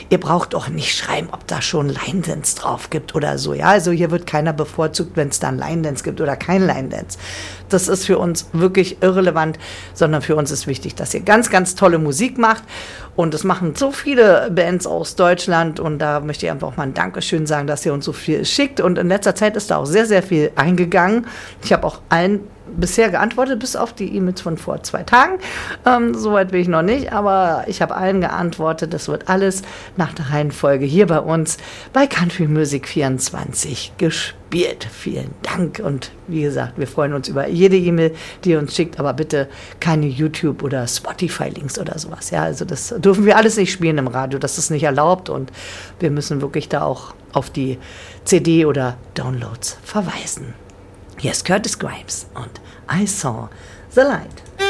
ihr braucht auch nicht schreiben, ob da schon Line Dance drauf gibt oder so. Ja, also hier wird keiner bevorzugt, wenn es dann Line Dance gibt oder kein Line Dance. Das ist für uns wirklich irrelevant, sondern für uns ist wichtig, dass ihr ganz, ganz tolle Musik macht. Und das machen so viele Bands aus Deutschland. Und da möchte ich einfach auch mal ein Dankeschön sagen, dass ihr uns so viel schickt. Und in letzter Zeit ist da auch sehr, sehr viel eingegangen. Ich habe auch allen bisher geantwortet, bis auf die E-Mails von vor 2 Tagen. Soweit bin ich noch nicht, aber ich habe allen geantwortet. Das wird alles nach der Reihenfolge hier bei uns bei Country Music 24 gespielt. Vielen Dank und wie gesagt, wir freuen uns über jede E-Mail, die ihr uns schickt, aber bitte keine YouTube- oder Spotify-Links oder sowas. Ja, also das dürfen wir alles nicht spielen im Radio, das ist nicht erlaubt und wir müssen wirklich da auch auf die CD oder Downloads verweisen. Hier ist Curtis Grimes und I Saw the Light.